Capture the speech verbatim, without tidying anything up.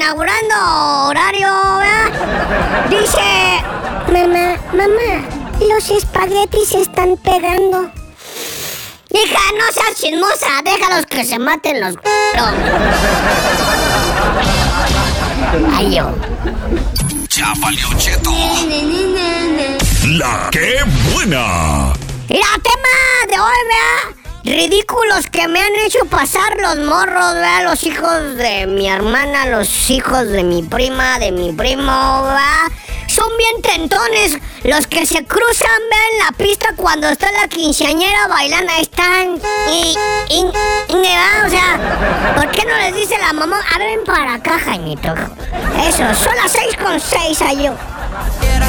inaugurando horario, ¿verdad? Dice, mamá, mamá, los espaguetis se están pegando. Hija, no seas chismosa, déjalos que se maten los... Ay, yo. Ya valió, Cheto. La que buena. Mira, tema de hoy, vea. Ridículos que me han hecho pasar los morros, vea. Los hijos de mi hermana, los hijos de mi prima, de mi primo, vea. Son bien tentones los que se cruzan, vea, en la pista cuando está la quinceañera bailando. Ahí están. Y, y, y, ¿verdad? O sea, ¿por qué no les dice la mamá? A ver, ven para acá, Jaimito. Eso, son las seis con seis, yo.